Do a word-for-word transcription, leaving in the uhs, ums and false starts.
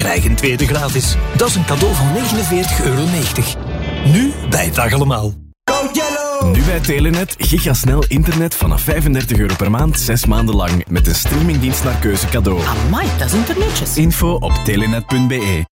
krijg een tweede gratis. Dat is een cadeau van negenenveertig euro negentig. Nu bij Dag Allemaal. Nu bij Telenet, gigasnel internet vanaf vijfendertig euro per maand, zes maanden lang. Met een streamingdienst naar keuze cadeau. Amai, dat is internetjes. Info op telenet punt be.